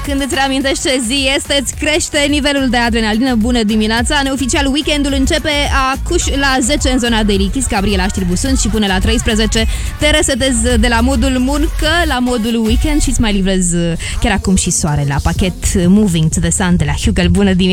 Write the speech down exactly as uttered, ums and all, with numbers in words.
când îți reamintește zi este, îți crește nivelul de adrenalină. Bună dimineața! Neoficial, weekendul începe acuș la zece în zona Daily Kiss. Gabriela Știrbu sunt și până la treisprezece te resetezi de la modul muncă la modul weekend și îți mai livrezi chiar acum și soare la pachet Moving to the Sun de la Hugel. Bună dimineața!